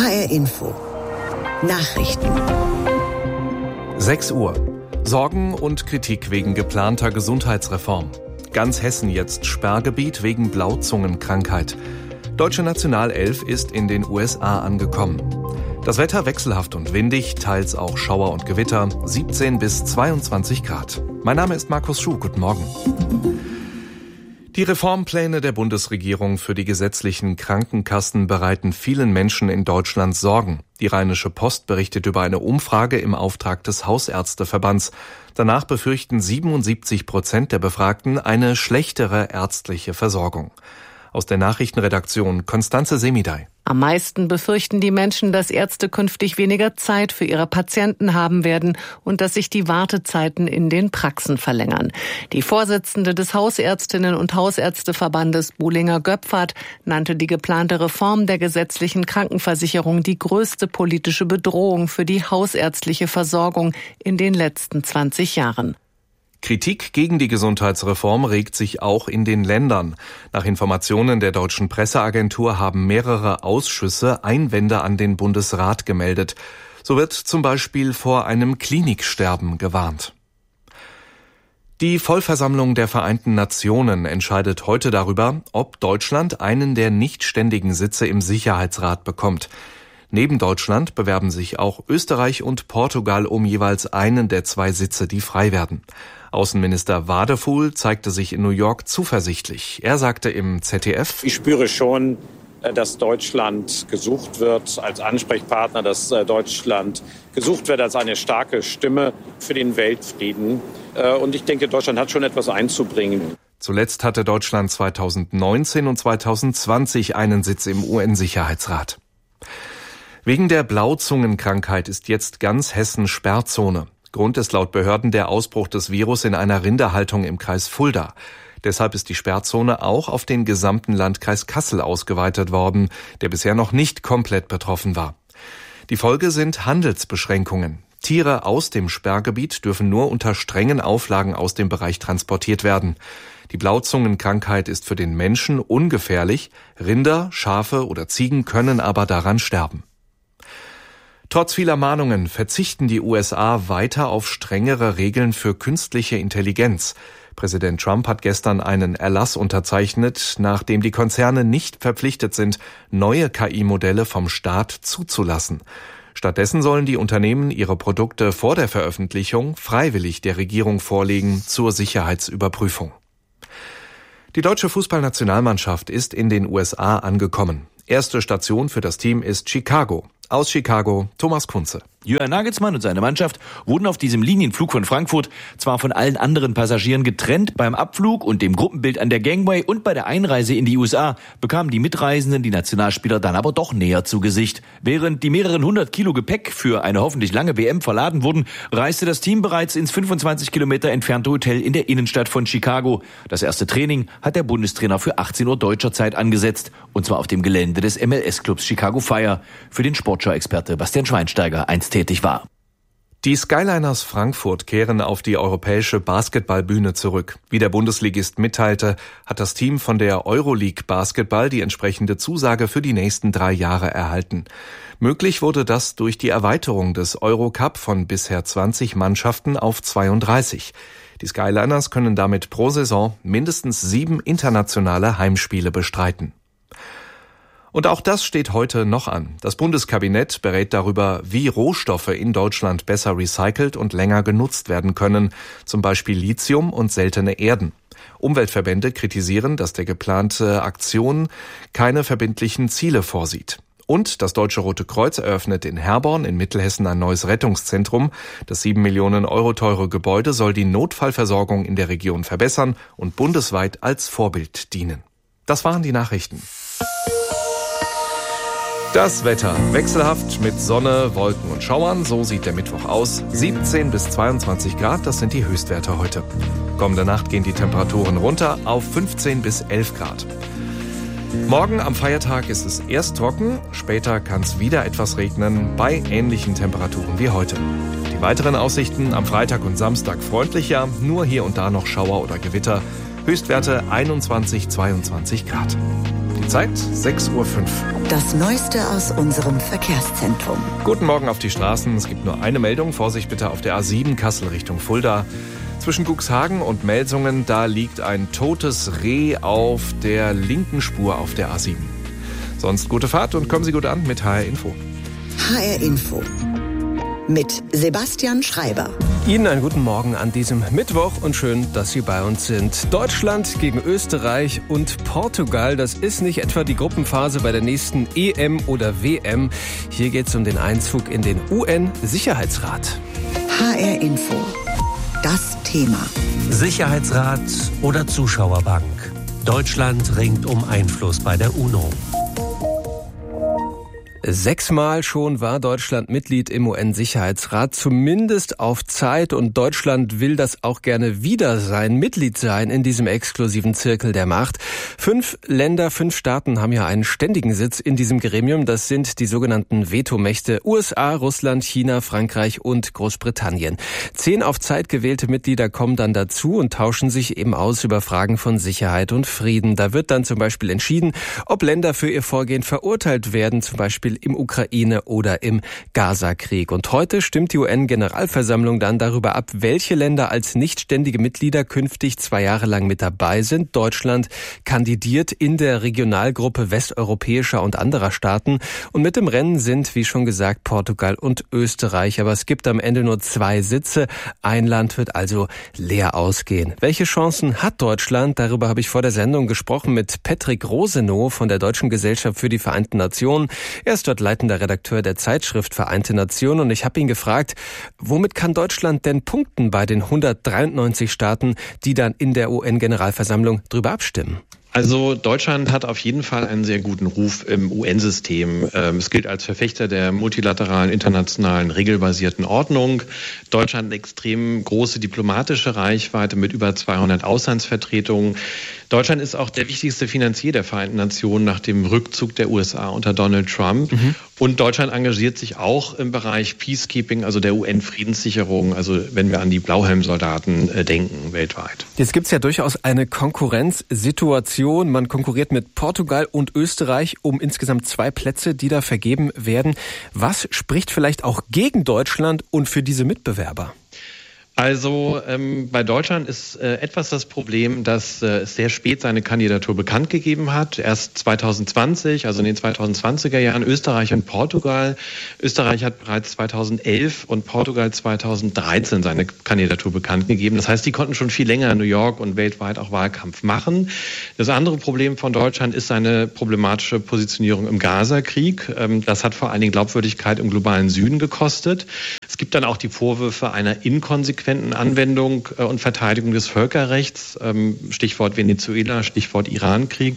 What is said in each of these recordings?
HR Info. Nachrichten. 6 Uhr. Sorgen und Kritik wegen geplanter Gesundheitsreform. Ganz Hessen jetzt Sperrgebiet wegen Blauzungenkrankheit. Deutsche Nationalelf ist in den USA angekommen. Das Wetter wechselhaft und windig, teils auch Schauer und Gewitter, 17 bis 22 Grad. Mein Name ist Markus Schuh, guten Morgen. Die Reformpläne der Bundesregierung für die gesetzlichen Krankenkassen bereiten vielen Menschen in Deutschland Sorgen. Die Rheinische Post berichtet über eine Umfrage im Auftrag des Hausärzteverbands. Danach befürchten 77% der Befragten eine schlechtere ärztliche Versorgung. Aus der Nachrichtenredaktion Constanze Semidey. Am meisten befürchten die Menschen, dass Ärzte künftig weniger Zeit für ihre Patienten haben werden und dass sich die Wartezeiten in den Praxen verlängern. Die Vorsitzende des Hausärztinnen- und Hausärzteverbandes Buhlinger-Göpfert nannte die geplante Reform der gesetzlichen Krankenversicherung die größte politische Bedrohung für die hausärztliche Versorgung in den letzten 20 Jahren. Kritik gegen die Gesundheitsreform regt sich auch in den Ländern. Nach Informationen der Deutschen Presseagentur haben mehrere Ausschüsse Einwände an den Bundesrat gemeldet. So wird zum Beispiel vor einem Kliniksterben gewarnt. Die Vollversammlung der Vereinten Nationen entscheidet heute darüber, ob Deutschland einen der nichtständigen Sitze im Sicherheitsrat bekommt. Neben Deutschland bewerben sich auch Österreich und Portugal um jeweils einen der 2 Sitze, die frei werden. Außenminister Wadefuhl zeigte sich in New York zuversichtlich. Er sagte im ZDF: Ich spüre schon, dass Deutschland gesucht wird als Ansprechpartner, dass Deutschland gesucht wird als eine starke Stimme für den Weltfrieden. Und ich denke, Deutschland hat schon etwas einzubringen. Zuletzt hatte Deutschland 2019 und 2020 einen Sitz im UN-Sicherheitsrat. Wegen der Blauzungenkrankheit ist jetzt ganz Hessen Sperrzone. Grund ist laut Behörden der Ausbruch des Virus in einer Rinderhaltung im Kreis Fulda. Deshalb ist die Sperrzone auch auf den gesamten Landkreis Kassel ausgeweitet worden, der bisher noch nicht komplett betroffen war. Die Folge sind Handelsbeschränkungen. Tiere aus dem Sperrgebiet dürfen nur unter strengen Auflagen aus dem Bereich transportiert werden. Die Blauzungenkrankheit ist für den Menschen ungefährlich. Rinder, Schafe oder Ziegen können aber daran sterben. Trotz vieler Mahnungen verzichten die USA weiter auf strengere Regeln für künstliche Intelligenz. Präsident Trump hat gestern einen Erlass unterzeichnet, nach dem die Konzerne nicht verpflichtet sind, neue KI-Modelle vom Staat zuzulassen. Stattdessen sollen die Unternehmen ihre Produkte vor der Veröffentlichung freiwillig der Regierung vorlegen zur Sicherheitsüberprüfung. Die deutsche Fußballnationalmannschaft ist in den USA angekommen. Erste Station für das Team ist Chicago. Aus Chicago, Thomas Kunze. Jürgen Nagelsmann und seine Mannschaft wurden auf diesem Linienflug von Frankfurt zwar von allen anderen Passagieren getrennt, beim Abflug und dem Gruppenbild an der Gangway und bei der Einreise in die USA bekamen die Mitreisenden die Nationalspieler dann aber doch näher zu Gesicht. Während die mehreren 100 Kilo Gepäck für eine hoffentlich lange WM verladen wurden, reiste das Team bereits ins 25 Kilometer entfernte Hotel in der Innenstadt von Chicago. Das erste Training hat der Bundestrainer für 18 Uhr deutscher Zeit angesetzt, und zwar auf dem Gelände des MLS-Clubs Chicago Fire, für den Sportschau-Experte Bastian Schweinsteiger einst tätig war. Die Skyliners Frankfurt kehren auf die europäische Basketballbühne zurück. Wie der Bundesligist mitteilte, hat das Team von der Euroleague Basketball die entsprechende Zusage für die nächsten 3 Jahre erhalten. Möglich wurde das durch die Erweiterung des Eurocup von bisher 20 Mannschaften auf 32. Die Skyliners können damit pro Saison mindestens 7 internationale Heimspiele bestreiten. Und auch das steht heute noch an. Das Bundeskabinett berät darüber, wie Rohstoffe in Deutschland besser recycelt und länger genutzt werden können, zum Beispiel Lithium und seltene Erden. Umweltverbände kritisieren, dass der geplante Aktion keine verbindlichen Ziele vorsieht. Und das Deutsche Rote Kreuz eröffnet in Herborn in Mittelhessen ein neues Rettungszentrum. Das 7 Millionen Euro teure Gebäude soll die Notfallversorgung in der Region verbessern und bundesweit als Vorbild dienen. Das waren die Nachrichten. Das Wetter wechselhaft mit Sonne, Wolken und Schauern, so sieht der Mittwoch aus. 17 bis 22 Grad, das sind die Höchstwerte heute. Kommende Nacht gehen die Temperaturen runter auf 15 bis 11 Grad. Morgen am Feiertag ist es erst trocken, später kann es wieder etwas regnen, bei ähnlichen Temperaturen wie heute. Die weiteren Aussichten am Freitag und Samstag freundlicher, nur hier und da noch Schauer oder Gewitter. Höchstwerte 21, 22 Grad. Zeit 6:05 Uhr. Das Neueste aus unserem Verkehrszentrum. Guten Morgen auf die Straßen. Es gibt nur eine Meldung. Vorsicht bitte auf der A7 Kassel Richtung Fulda. Zwischen Cuxhagen und Melsungen, da liegt ein totes Reh auf der linken Spur auf der A7. Sonst gute Fahrt und kommen Sie gut an mit HR Info. HR Info mit Sebastian Schreiber. Ihnen einen guten Morgen an diesem Mittwoch und schön, dass Sie bei uns sind. Deutschland gegen Österreich und Portugal, das ist nicht etwa die Gruppenphase bei der nächsten EM oder WM. Hier geht es um den Einzug in den UN-Sicherheitsrat. HR Info, das Thema. Sicherheitsrat oder Zuschauerbank. Deutschland ringt um Einfluss bei der UNO. 6-mal schon war Deutschland Mitglied im UN-Sicherheitsrat, zumindest auf Zeit, und Deutschland will das auch gerne wieder sein, Mitglied sein in diesem exklusiven Zirkel der Macht. 5 Länder, 5 Staaten haben ja einen ständigen Sitz in diesem Gremium. Das sind die sogenannten Vetomächte USA, Russland, China, Frankreich und Großbritannien. 10 auf Zeit gewählte Mitglieder kommen dann dazu und tauschen sich eben aus über Fragen von Sicherheit und Frieden. Da wird dann zum Beispiel entschieden, ob Länder für ihr Vorgehen verurteilt werden, zum Beispiel im Ukraine- oder im Gaza-Krieg. Und heute stimmt die UN-Generalversammlung dann darüber ab, welche Länder als nichtständige Mitglieder künftig 2 Jahre lang mit dabei sind. Deutschland kandidiert in der Regionalgruppe westeuropäischer und anderer Staaten. Und mit im Rennen sind, wie schon gesagt, Portugal und Österreich. Aber es gibt am Ende nur 2 Sitze. Ein Land wird also leer ausgehen. Welche Chancen hat Deutschland? Darüber habe ich vor der Sendung gesprochen mit Patrick Rosenow von der Deutschen Gesellschaft für die Vereinten Nationen. Er ist dort leitender Redakteur der Zeitschrift Vereinte Nationen, und ich habe ihn gefragt, womit kann Deutschland denn punkten bei den 193 Staaten, die dann in der UN-Generalversammlung drüber abstimmen? Also Deutschland hat auf jeden Fall einen sehr guten Ruf im UN-System. Es gilt als Verfechter der multilateralen, internationalen, regelbasierten Ordnung. Deutschland hat eine extrem große diplomatische Reichweite mit über 200 Auslandsvertretungen. Deutschland ist auch der wichtigste Finanzier der Vereinten Nationen nach dem Rückzug der USA unter Donald Trump. Und Deutschland engagiert sich auch im Bereich Peacekeeping, also der UN-Friedenssicherung, also wenn wir an die Blauhelmsoldaten denken weltweit. Jetzt gibt es ja durchaus eine Konkurrenzsituation. Man konkurriert mit Portugal und Österreich um insgesamt 2 Plätze, die da vergeben werden. Was spricht vielleicht auch gegen Deutschland und für diese Mitbewerber? Also bei Deutschland ist etwas das Problem, dass es sehr spät seine Kandidatur bekannt gegeben hat. Erst 2020, also in den 2020er Jahren, Österreich und Portugal. Österreich hat bereits 2011 und Portugal 2013 seine Kandidatur bekannt gegeben. Das heißt, die konnten schon viel länger in New York und weltweit auch Wahlkampf machen. Das andere Problem von Deutschland ist seine problematische Positionierung im Gaza-Krieg. Das hat vor allen Dingen Glaubwürdigkeit im globalen Süden gekostet. Es gibt dann auch die Vorwürfe einer inkonsequenten Anwendung und Verteidigung des Völkerrechts, Stichwort Venezuela, Stichwort Irankrieg.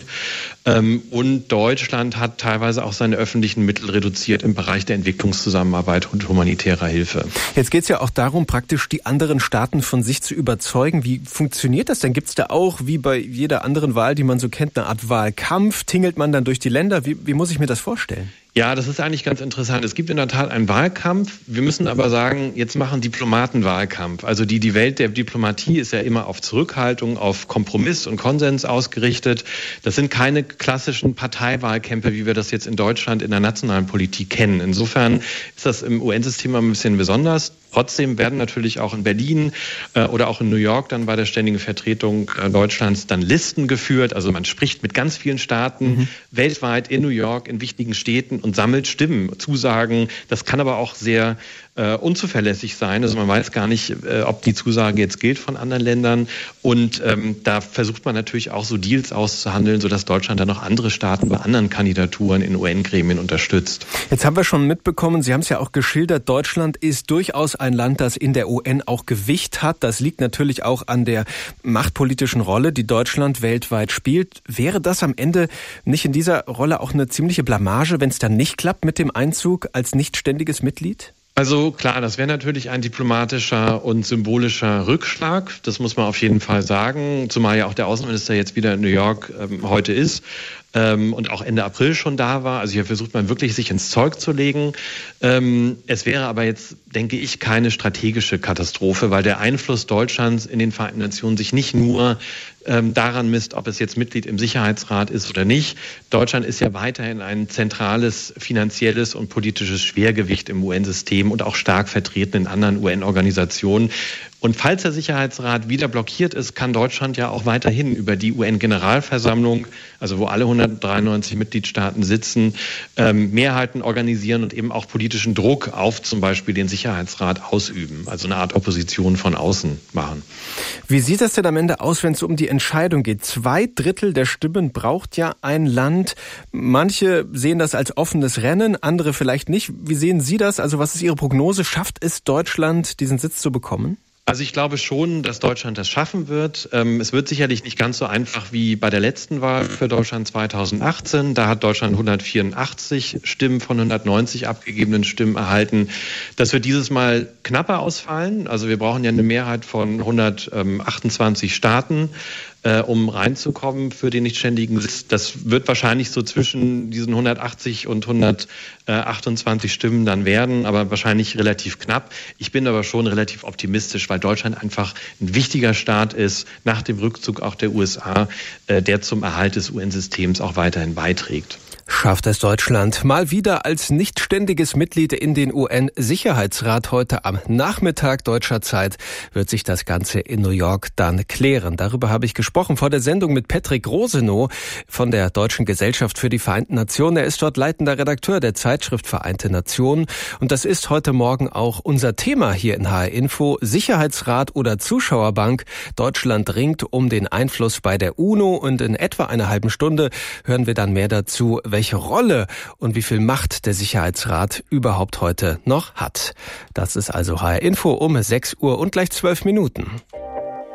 Und Deutschland hat teilweise auch seine öffentlichen Mittel reduziert im Bereich der Entwicklungszusammenarbeit und humanitärer Hilfe. Jetzt geht es ja auch darum, praktisch die anderen Staaten von sich zu überzeugen. Wie funktioniert das denn? Gibt es da auch, wie bei jeder anderen Wahl, die man so kennt, eine Art Wahlkampf? Tingelt man dann durch die Länder? Wie muss ich mir das vorstellen? Ja, das ist eigentlich ganz interessant. Es gibt in der Tat einen Wahlkampf. Wir müssen aber sagen, jetzt machen Diplomaten Wahlkampf. Also die Welt der Diplomatie ist ja immer auf Zurückhaltung, auf Kompromiss und Konsens ausgerichtet. Das sind keine klassischen Parteiwahlkämpfe, wie wir das jetzt in Deutschland in der nationalen Politik kennen. Insofern ist das im UN-System ein bisschen besonders. Trotzdem werden natürlich auch in Berlin oder auch in New York dann bei der ständigen Vertretung Deutschlands dann Listen geführt. Also man spricht mit ganz vielen Staaten weltweit in New York, in wichtigen Städten und sammelt Stimmen, Zusagen. Das kann aber auch sehr unzuverlässig sein. Also man weiß gar nicht, ob die Zusage jetzt gilt von anderen Ländern. Und da versucht man natürlich auch so Deals auszuhandeln, sodass Deutschland dann noch andere Staaten bei anderen Kandidaturen in UN-Gremien unterstützt. Jetzt haben wir schon mitbekommen, Sie haben es ja auch geschildert, Deutschland ist durchaus ein Land, das in der UN auch Gewicht hat. Das liegt natürlich auch an der machtpolitischen Rolle, die Deutschland weltweit spielt. Wäre das am Ende nicht in dieser Rolle auch eine ziemliche Blamage, wenn es dann nicht klappt mit dem Einzug als nicht ständiges Mitglied? Also klar, das wäre natürlich ein diplomatischer und symbolischer Rückschlag. Das muss man auf jeden Fall sagen, zumal ja auch der Außenminister jetzt wieder in New York heute ist. und auch Ende April schon da war. Also hier versucht man wirklich, sich ins Zeug zu legen. Es wäre aber jetzt, denke ich, keine strategische Katastrophe, weil der Einfluss Deutschlands in den Vereinten Nationen sich nicht nur daran misst, ob es jetzt Mitglied im Sicherheitsrat ist oder nicht. Deutschland ist ja weiterhin ein zentrales finanzielles und politisches Schwergewicht im UN-System und auch stark vertreten in anderen UN-Organisationen. Und falls der Sicherheitsrat wieder blockiert ist, kann Deutschland ja auch weiterhin über die UN-Generalversammlung, also wo alle 193 Mitgliedstaaten sitzen, Mehrheiten organisieren und eben auch politischen Druck auf zum Beispiel den Sicherheitsrat ausüben. Also eine Art Opposition von außen machen. Wie sieht das denn am Ende aus, wenn es um die Entscheidung geht? 2/3 der Stimmen braucht ja ein Land. Manche sehen das als offenes Rennen, andere vielleicht nicht. Wie sehen Sie das? Also was ist Ihre Prognose? Schafft es Deutschland, diesen Sitz zu bekommen? Also ich glaube schon, dass Deutschland das schaffen wird. Es wird sicherlich nicht ganz so einfach wie bei der letzten Wahl für Deutschland 2018. Da hat Deutschland 184 Stimmen von 190 abgegebenen Stimmen erhalten. Das wird dieses Mal knapper ausfallen. Also wir brauchen ja eine Mehrheit von 128 Staaten, um reinzukommen für den nichtständigen Sitz. Das wird wahrscheinlich so zwischen diesen 180 und 128 Stimmen dann werden, aber wahrscheinlich relativ knapp. Ich bin aber schon relativ optimistisch, weil Deutschland einfach ein wichtiger Staat ist, nach dem Rückzug auch der USA, der zum Erhalt des UN-Systems auch weiterhin beiträgt. Schafft es Deutschland mal wieder als nichtständiges Mitglied in den UN-Sicherheitsrat? Heute am Nachmittag deutscher Zeit wird sich das Ganze in New York dann klären. Darüber habe ich gesprochen vor der Sendung mit Patrick Rosenow von der Deutschen Gesellschaft für die Vereinten Nationen. Er ist dort leitender Redakteur der Zeitschrift Vereinte Nationen. Und das ist heute Morgen auch unser Thema hier in HR Info. Sicherheitsrat oder Zuschauerbank? Deutschland ringt um den Einfluss bei der UNO. Und in etwa einer halben Stunde hören wir dann mehr dazu, welche Rolle und wie viel Macht der Sicherheitsrat überhaupt heute noch hat. Das ist also HR Info um 6 Uhr und gleich 12 Minuten.